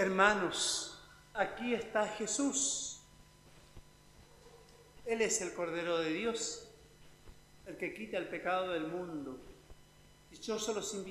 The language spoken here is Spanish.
Hermanos, aquí está Jesús. Él es el Cordero de Dios, el que quita el pecado del mundo. Dichosos los invitados